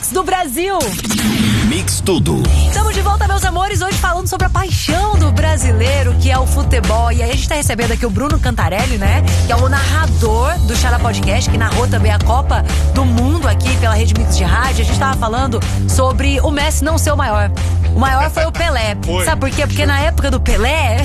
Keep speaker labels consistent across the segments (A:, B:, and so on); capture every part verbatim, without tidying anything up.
A: Mix do Brasil.
B: Mix Tudo.
A: Estamos de volta, meus amores, hoje falando sobre a paixão do brasileiro, que é o futebol. E aí a gente tá recebendo aqui o Bruno Cantarelli, né? Que é o narrador do Xará Podcast, que narrou também a Copa do Mundo aqui pela Rede Mix de Rádio. A gente tava falando sobre o Messi não ser o maior. O maior foi o Pelé.
C: Foi.
A: Sabe por quê? Porque na época do Pelé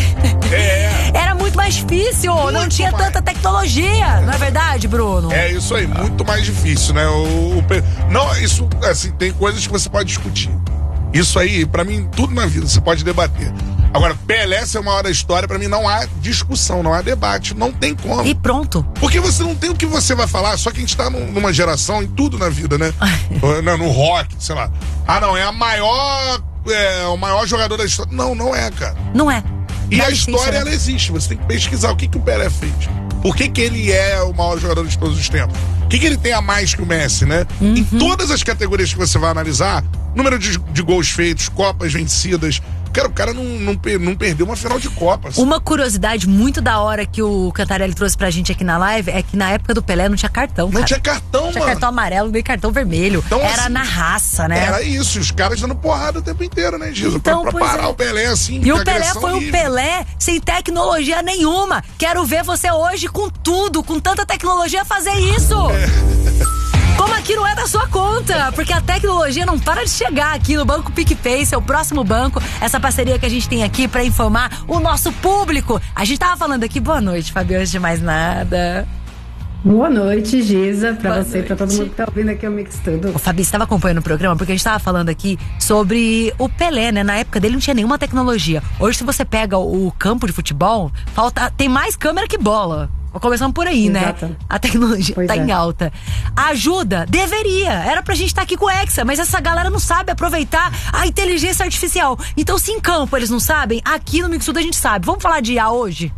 C: É.
A: era muito mais difícil,
C: Muito
A: não tinha
C: mais.
A: tanta tecnologia. Não é verdade, Bruno?
C: É isso aí, muito mais difícil, né? O, o Pe- não, isso, assim, tem coisas que você pode discutir. Isso aí, pra mim, tudo na vida você pode debater. Agora, Pelé ser uma hora da história, pra mim não há discussão, não há debate, não tem como.
A: E pronto.
C: Porque você não tem o que você vai falar, só que a gente tá num- numa geração, em tudo na vida, né? não, no rock, sei lá. Ah, não, é a maior, é, o maior jogador da história. Não, não é, cara.
A: Não é.
C: E
A: Dá
C: a
A: licença,
C: história,
A: né?
C: ela existe. Você tem que pesquisar o que, que o Pelé fez. Por que, que ele é o maior jogador de todos os tempos? O que, que ele tem a mais que o Messi, né?
A: Uhum.
C: Em todas as categorias que você vai analisar, número de, de gols feitos, Copas vencidas. Cara, o cara não, não, per- não perdeu uma final de Copas.
A: Uma curiosidade muito da hora que o Cantarelli trouxe pra gente aqui na live é que na época do Pelé não tinha cartão,
C: Não
A: cara.
C: tinha cartão,
A: Não tinha
C: mano.
A: cartão amarelo, nem cartão vermelho.
C: Então,
A: Era
C: assim,
A: na raça, né?
C: Era isso, os caras dando porrada o tempo inteiro, né, Giso?
A: Então,
C: pra pra
A: pois
C: parar
A: é.
C: o Pelé, assim,
A: E o
C: com
A: Pelé
C: agressão
A: foi um
C: livre.
A: Pelé sem tecnologia nenhuma. Quero ver você hoje com tudo, com tanta tecnologia, fazer isso. Como aqui não é da sua conta, porque a tecnologia não para de chegar aqui no Banco PicPay, seu próximo banco. Essa parceria que a gente tem aqui pra informar o nosso público. A gente tava falando aqui, boa noite, Fabi, antes de mais nada.
D: Boa noite, Giza, pra
A: Boa
D: você e pra todo
A: noite.
D: mundo que tá ouvindo aqui o Mix Tudo.
A: Ô, Fabi, você estava acompanhando o programa? Porque a gente estava falando aqui sobre o Pelé, né? Na época dele não tinha nenhuma tecnologia. Hoje, se você pega o campo de futebol, falta, tem mais câmera que bola. Começando por aí,
D: Exato.
A: né? A tecnologia
D: Pois
A: tá
D: é.
A: em alta. Ajuda? Deveria. Era pra gente estar aqui com o Hexa, mas essa galera não sabe aproveitar a inteligência artificial. Então, se em campo eles não sabem, aqui no Mix Tudo a gente sabe. Vamos falar de I A hoje?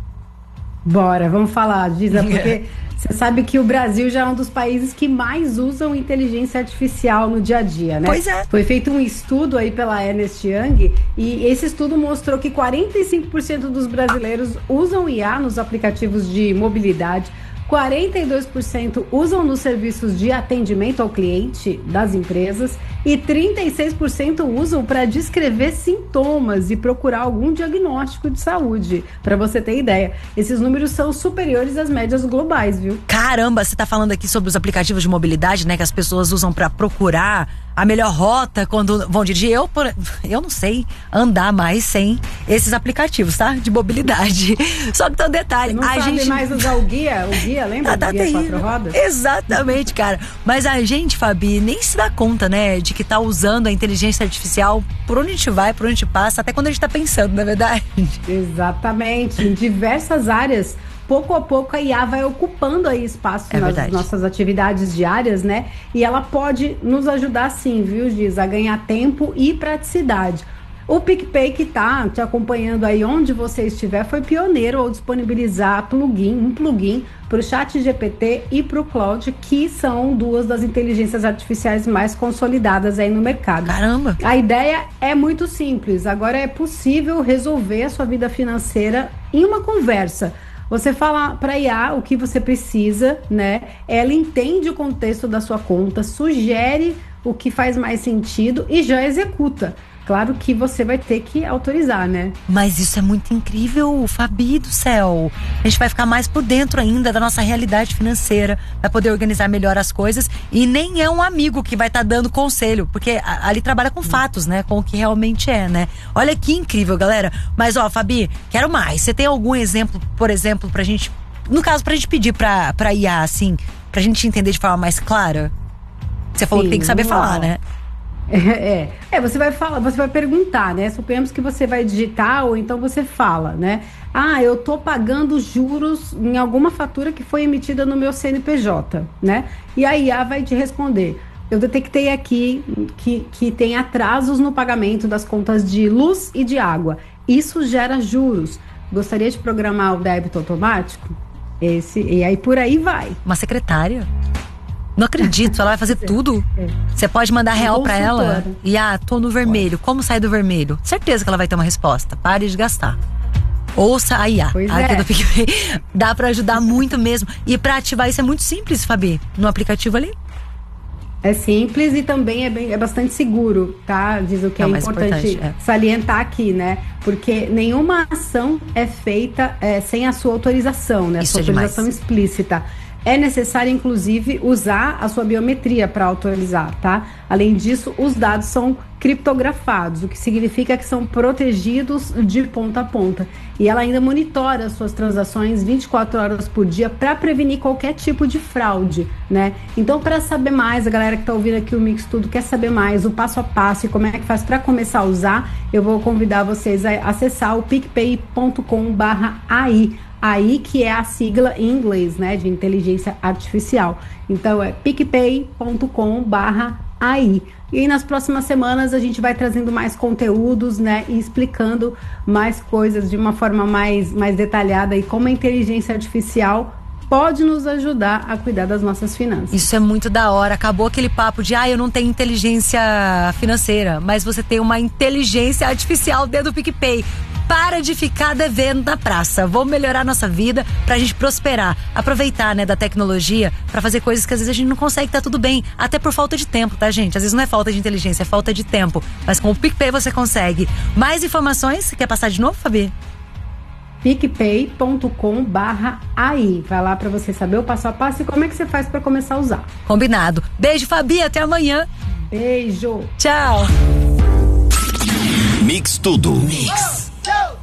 D: Bora, vamos falar, Giza, porque você sabe que o Brasil já é um dos países que mais usam inteligência artificial no dia a dia, né?
A: Pois é.
D: Foi feito um estudo aí pela Ernst Young e esse estudo mostrou que quarenta e cinco por cento dos brasileiros usam I A nos aplicativos de mobilidade, quarenta e dois por cento usam nos serviços de atendimento ao cliente das empresas e trinta e seis por cento usam para descrever sintomas e procurar algum diagnóstico de saúde. Para você ter ideia, esses números são superiores às médias globais, viu?
A: Caramba, você tá falando aqui sobre os aplicativos de mobilidade, né? Que as pessoas usam pra procurar a melhor rota quando vão dirigir. Eu, por- eu não sei andar mais sem esses aplicativos, tá? De mobilidade. Só que tem um detalhe.
D: Não
A: a
D: sabe
A: gente
D: mais usar o guia? O guia, lembra
A: Tá
D: do guia
A: terrível.
D: quatro rodas?
A: Exatamente, cara. Mas a gente, Fabi, nem se dá conta, né? De que tá usando a inteligência artificial por onde a gente vai, por onde a gente passa, até quando a gente tá pensando, na verdade.
D: Exatamente. Em diversas áreas, pouco a pouco a I A vai ocupando aí espaço
A: É
D: nas
A: verdade.
D: nossas atividades diárias, né? E ela pode nos ajudar sim, viu, Giz? A ganhar tempo e praticidade. O PicPay, que tá te acompanhando aí onde você estiver, foi pioneiro ao disponibilizar plugin, um plugin para o Chat G P T e para o Claude, que são duas das inteligências artificiais mais consolidadas aí no mercado.
A: Caramba.
D: A ideia é muito simples. Agora é possível resolver a sua vida financeira em uma conversa. Você fala para a I A o que você precisa, né? Ela entende o contexto da sua conta, sugere o que faz mais sentido e já executa. Claro que você vai ter que autorizar, né?
A: Mas isso é muito incrível, Fabi do céu. A gente vai ficar mais por dentro ainda da nossa realidade financeira, vai poder organizar melhor as coisas e nem é um amigo que vai estar dando conselho, porque a- ali trabalha com fatos, né? Com o que realmente é, né? Olha que incrível, galera. Mas ó, Fabi, quero mais. Você tem algum exemplo, por exemplo, pra gente, no caso, pra gente pedir pra, pra I A, assim, pra gente entender de forma mais clara? Você falou
D: Sim,
A: que tem que saber
D: vamos lá,
A: falar,
D: ó.
A: né?
D: É, é, você vai falar, você vai perguntar, né? Suponhamos que você vai digitar ou então você fala, né? Ah, eu tô pagando juros em alguma fatura que foi emitida no meu C N P J, né? E a I A vai te responder. Eu detectei aqui que, que tem atrasos no pagamento das contas de luz e de água. Isso gera juros. Gostaria de programar o débito automático? Esse, e aí por aí vai.
A: Uma secretária? Não acredito, ela vai fazer tudo.
D: É.
A: Você pode mandar real pra ela
D: Consultora.
A: e ah, tô no vermelho. Como sai do vermelho? Certeza que ela vai ter uma resposta. Pare de gastar. Ouça a I A.
D: Pois
A: aqui
D: é.
A: do PicPay. Dá pra ajudar muito mesmo. E pra ativar isso é muito simples, Fabi. No aplicativo ali.
D: É simples e também é, bem, é bastante seguro, tá? Diz o que é, é importante, importante é. salientar aqui, né? Porque nenhuma ação é feita é, sem a sua autorização, né? A sua autorização explícita. É necessário, inclusive, usar a sua biometria para autorizar, tá? Além disso, os dados são criptografados, o que significa que são protegidos de ponta a ponta. E ela ainda monitora as suas transações vinte e quatro horas por dia para prevenir qualquer tipo de fraude, né? Então, para saber mais, a galera que está ouvindo aqui o Mix Tudo quer saber mais, o passo a passo e como é que faz para começar a usar, eu vou convidar vocês a acessar o picpay ponto com barra A I. Aí que é a sigla em inglês, né, de inteligência artificial. Então é picpay ponto com barra A I. E aí, nas próximas semanas a gente vai trazendo mais conteúdos, né, e explicando mais coisas de uma forma mais, mais detalhada e como a inteligência artificial pode nos ajudar a cuidar das nossas finanças.
A: Isso é muito da hora. Acabou aquele papo de, ah, eu não tenho inteligência financeira, mas você tem uma inteligência artificial dentro do PicPay. Para de ficar devendo na praça. Vamos melhorar a nossa vida pra gente prosperar. Aproveitar, né, da tecnologia pra fazer coisas que às vezes a gente não consegue, tá tudo bem. Até por falta de tempo, tá, gente? Às vezes não é falta de inteligência, é falta de tempo. Mas com o PicPay você consegue. Mais informações? Você quer passar de novo, Fabi?
D: picpay ponto com barra A I. Vai lá pra você saber o passo a passo e como é que você faz pra começar a usar.
A: Combinado. Beijo, Fabi. Até amanhã.
D: Beijo.
A: Tchau.
B: Mix Tudo. Mix.